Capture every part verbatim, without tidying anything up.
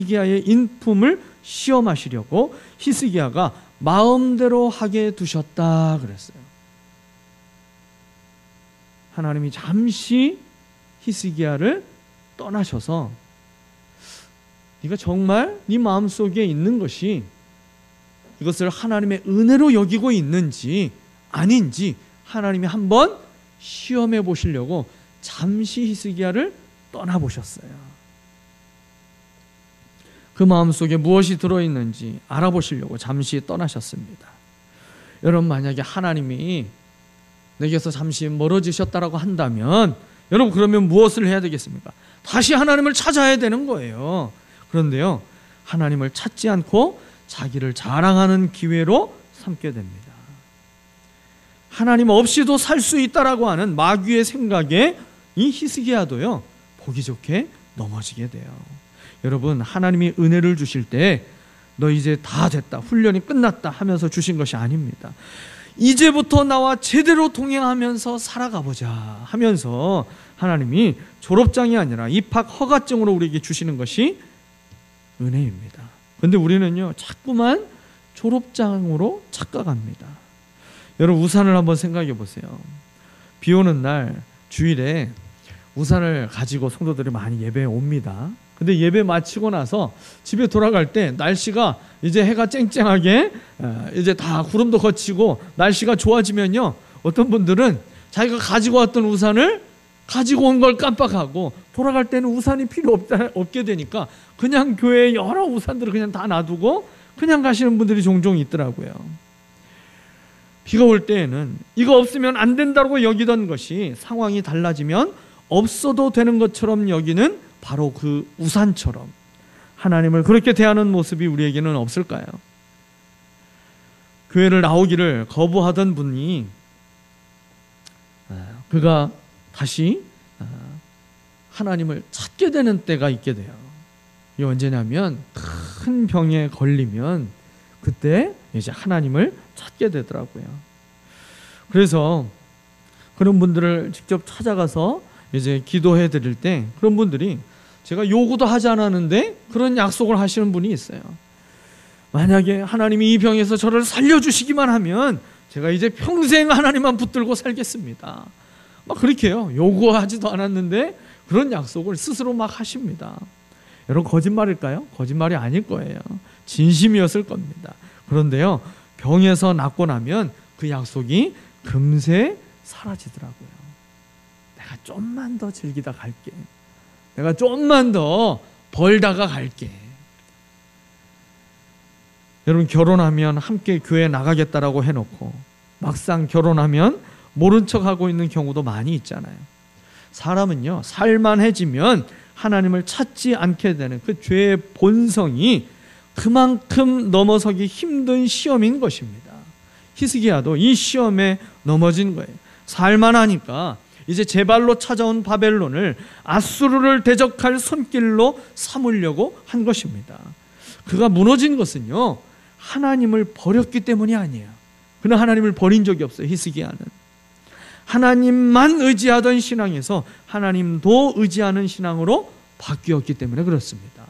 히스기야의 인품을 시험하시려고 히스기야가 마음대로 하게 두셨다 그랬어요. 하나님이 잠시 히스기야를 떠나셔서 네가 정말 네 마음속에 있는 것이 이것을 하나님의 은혜로 여기고 있는지 아닌지 하나님이 한번 시험해 보시려고 잠시 히스기야를 떠나보셨어요. 그 마음속에 무엇이 들어있는지 알아보시려고 잠시 떠나셨습니다. 여러분, 만약에 하나님이 내게서 잠시 멀어지셨다라고 한다면 여러분, 그러면 무엇을 해야 되겠습니까? 다시 하나님을 찾아야 되는 거예요. 그런데요, 하나님을 찾지 않고 자기를 자랑하는 기회로 삼게 됩니다. 하나님 없이도 살 수 있다라고 하는 마귀의 생각에 이 히스기야도요, 보기 좋게 넘어지게 돼요. 여러분, 하나님이 은혜를 주실 때 너 이제 다 됐다, 훈련이 끝났다 하면서 주신 것이 아닙니다. 이제부터 나와 제대로 동행하면서 살아가보자 하면서 하나님이 졸업장이 아니라 입학 허가증으로 우리에게 주시는 것이 은혜입니다. 그런데 우리는요, 자꾸만 졸업장으로 착각합니다. 여러분, 우산을 한번 생각해 보세요. 비 오는 날 주일에 우산을 가지고 성도들이 많이 예배에 옵니다. 근데 예배 마치고 나서 집에 돌아갈 때 날씨가 이제 해가 쨍쨍하게 이제 다 구름도 걷히고 날씨가 좋아지면요, 어떤 분들은 자기가 가지고 왔던 우산을 가지고 온 걸 깜빡하고 돌아갈 때는 우산이 필요 없다, 없게 되니까 그냥 교회에 여러 우산들을 그냥 다 놔두고 그냥 가시는 분들이 종종 있더라고요. 비가 올 때에는 이거 없으면 안 된다고 여기던 것이 상황이 달라지면 없어도 되는 것처럼 여기는 바로 그 우산처럼 하나님을 그렇게 대하는 모습이 우리에게는 없을까요? 교회를 나오기를 거부하던 분이 그가 다시 하나님을 찾게 되는 때가 있게 돼요. 이게 언제냐면 큰 병에 걸리면 그때 이제 하나님을 찾게 되더라고요. 그래서 그런 분들을 직접 찾아가서 이제 기도해 드릴 때 그런 분들이 제가 요구도 하지 않았는데 그런 약속을 하시는 분이 있어요. 만약에 하나님이 이 병에서 저를 살려주시기만 하면 제가 이제 평생 하나님만 붙들고 살겠습니다. 막 그렇게요. 요구하지도 않았는데 그런 약속을 스스로 막 하십니다. 여러분, 거짓말일까요? 거짓말이 아닐 거예요. 진심이었을 겁니다. 그런데요, 병에서 낫고 나면 그 약속이 금세 사라지더라고요. 내가 좀만 더 즐기다 갈게. 내가 좀만 더 벌다가 갈게. 여러분, 결혼하면 함께 교회 나가겠다라고 해놓고 막상 결혼하면 모른 척하고 있는 경우도 많이 있잖아요. 사람은요, 살만해지면 하나님을 찾지 않게 되는 그 죄의 본성이 그만큼 넘어서기 힘든 시험인 것입니다. 히스기야도 이 시험에 넘어진 거예요. 살만하니까 이제 제 발로 찾아온 바벨론을 아수르를 대적할 손길로 삼으려고 한 것입니다. 그가 무너진 것은요, 하나님을 버렸기 때문이 아니에요. 그는 하나님을 버린 적이 없어요. 히스기야는 하나님만 의지하던 신앙에서 하나님도 의지하는 신앙으로 바뀌었기 때문에 그렇습니다.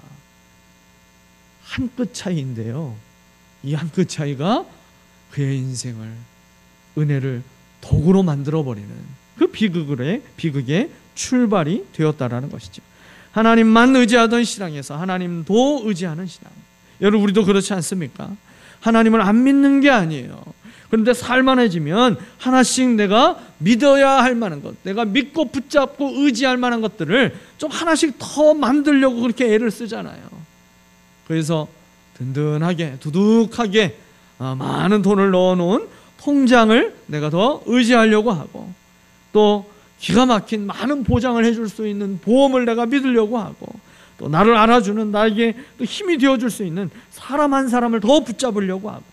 한 끗 차이인데요, 이 한 끗 차이가 그의 인생을, 은혜를 도구로 만들어버리는 그 비극의, 비극의 출발이 되었다라는 것이죠. 하나님만 의지하던 신앙에서 하나님도 의지하는 신앙. 여러분, 우리도 그렇지 않습니까? 하나님을 안 믿는 게 아니에요. 그런데 살만해지면 하나씩 내가 믿어야 할 만한 것, 내가 믿고 붙잡고 의지할 만한 것들을 좀 하나씩 더 만들려고 그렇게 애를 쓰잖아요. 그래서 든든하게, 두둑하게 많은 돈을 넣어놓은 통장을 내가 더 의지하려고 하고, 또 기가 막힌 많은 보장을 해줄 수 있는 보험을 내가 믿으려고 하고, 또 나를 알아주는, 나에게 또 힘이 되어줄 수 있는 사람 한 사람을 더 붙잡으려고 하고.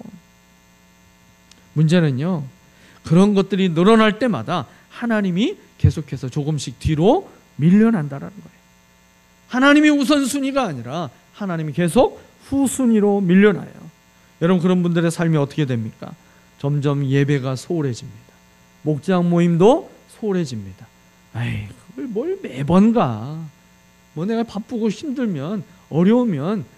문제는요, 그런 것들이 늘어날 때마다 하나님이 계속해서 조금씩 뒤로 밀려난다는 거예요. 하나님이 우선순위가 아니라 하나님이 계속 후순위로 밀려나요. 여러분, 그런 분들의 삶이 어떻게 됩니까? 점점 예배가 소홀해집니다. 목장 모임도 소홀해집니다. 아이, 그걸 뭘 매번 가. 뭐 내가 바쁘고 힘들면 어려우면